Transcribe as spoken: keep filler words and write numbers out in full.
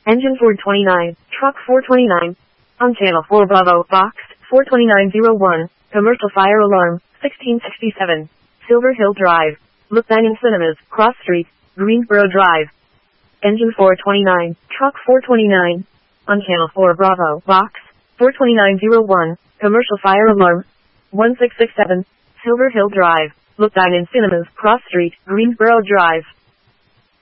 Engine four twenty-nine, Truck four twenty-nine. On Channel four Bravo, Box four twenty-nine oh one, Commercial Fire Alarm, sixteen sixty-seven, Silver Hill Drive, Look Dining Cinemas, Cross Street, Greensboro Drive. Engine four twenty-nine, Truck four twenty-nine. On Channel four Bravo, Box four twenty-nine oh one, Commercial Fire Alarm, one six six seven, Silver Hill Drive, Look Dining Cinemas, Cross Street, Greensboro Drive.